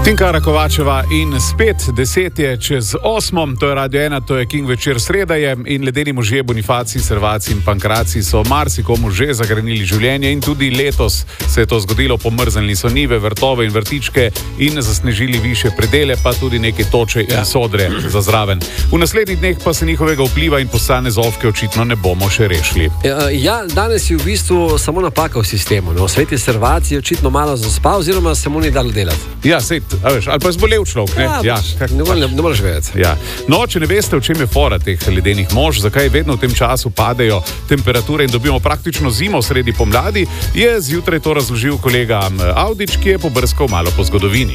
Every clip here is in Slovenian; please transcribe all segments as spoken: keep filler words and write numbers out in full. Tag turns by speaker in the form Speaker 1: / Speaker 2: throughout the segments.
Speaker 1: Tinka Rakovačeva in spet deset je čez osmo, to je Radio ena, to je King večer, sreda je in ledeni možje Bonifacij, Servacij in Pankracij so marsikomu že zagrenili življenje in tudi letos se je to zgodilo, pomrznili so nive, vrtove in vrtičke in zasnežili više predele, pa tudi neke toče in sodre za zraven. V naslednjih dneh pa se njihovega vpliva in postane zovke očitno ne bomo še rešili.
Speaker 2: Ja, danes je v bistvu samo napaka v sistemu, no, svet je Servacij očitno malo zaspal oziroma se mu ni dalo delati.
Speaker 1: Ja, sej, a veš, ali pa je zbolel človek, ne?
Speaker 2: Ja,
Speaker 1: ja,
Speaker 2: kak, ne, ne, ne moreš vedeti.
Speaker 1: Ja. No, če ne veste, v čem je fora teh ledenih mož, zakaj vedno v tem času padejo temperature in dobimo praktično zimo sredi pomladi, je zjutraj to razložil kolega Avdić, ki je pobrskal malo po zgodovini.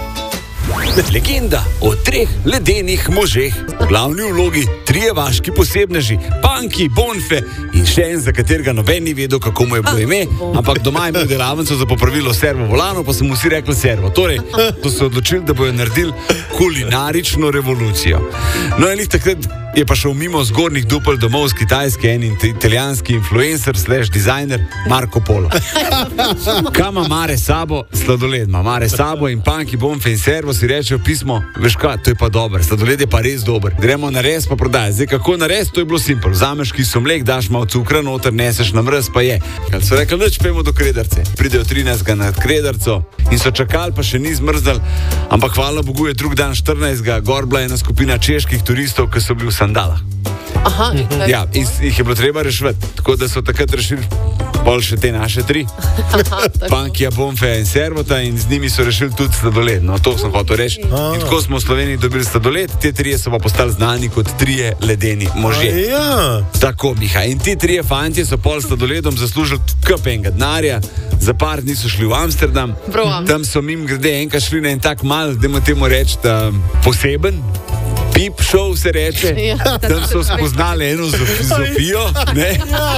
Speaker 3: Legenda o treh ledenih možeh, v glavni vlogi trije vaški posebneži, Panki, Bonfe in še en, za katerega noben ni vedel, kako mu je bilo ime, ampak doma je imel delavnico za popravilo servo volano, pa so mu vsi rekli servo. Torej, so se odločili, da bojo naredili kulinarično revolucijo. No, in takrat je pa šel mimo zgornjih dupel domov z Kitajske en italijanski influencer slash dizajner Marko Polo. Kama mare sabo, sladoled ima mare sabo in Panki, Bonfe in servo si rečejo pismo, veš kaj, to je pa dober, sladoled je pa res dober. Gremo na res pa prodaj. Zdaj, kako na res, to je bilo simpel. Vzameš kiso mlek, daš malo cukra noter, neseš na mrz, pa je. Kaj so rekli, nič, pojmo do Krederce. Pridejo trinajstega na Krederco in so čakali, pa še ni zmrzdali, ampak hvala Bogu je drug dan štirinajstega gor bila ena skupina čeških turistov, ki so bili v sandalah.
Speaker 4: Aha,
Speaker 3: ja, in jih je bilo treba rešiti, tako da so takrat rešili pol še te naše tri, Pankija, Bonfeja in Servota, in z njimi so rešili tudi sladoled. No, to sem hotel reči. In tako smo v Sloveniji dobili sladoled, te trije so pa postali znani kot trije ledeni možje.
Speaker 5: Ja.
Speaker 3: Tako, Miha. In ti trije fantje so pol sladoledom zaslužili kup enega denarja, za par dni so šli v Amsterdam,
Speaker 4: Bro.
Speaker 3: Tam so mim grede enkrat šli na en tak mal, dajmo temu reči, poseben Pip show se reče,
Speaker 4: Ja.
Speaker 3: tam so spoznali eno Zofijo, ne?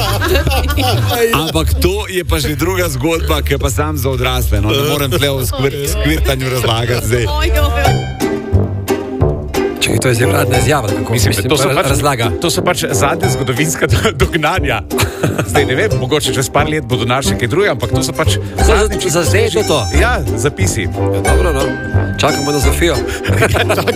Speaker 3: Ampak to je pa že druga zgodba, ki je pa sam za odrasle, no, ne morem tle o skvir, skvirtanju razlagati zdaj.
Speaker 2: Čekaj, to je zdaj vladna izjava, kako
Speaker 1: Mislim,
Speaker 2: mislim,
Speaker 1: to so pač,
Speaker 2: razlaga.
Speaker 1: to so pač zadnje zgodovinska dognanja. Zdaj ne vem, mogoče čez par let bodo našli kaj drugega, ampak to so pač zadnji,
Speaker 2: Za zdaj je to to.
Speaker 1: Ja, zapisi.
Speaker 2: Ja, dobro, no. Čakamo na Zofijo.